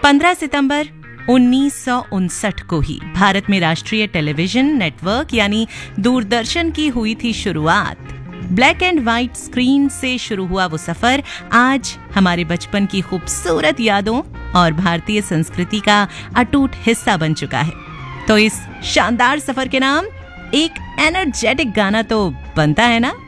15 सितंबर 1959 को ही भारत में राष्ट्रीय टेलीविजन नेटवर्क यानी दूरदर्शन की हुई थी शुरुआत। ब्लैक एंड व्हाइट स्क्रीन से शुरू हुआ वो सफर आज हमारे बचपन की खूबसूरत यादों और भारतीय संस्कृति का अटूट हिस्सा बन चुका है। तो इस शानदार सफर के नाम एक एनर्जेटिक गाना तो बनता है ना।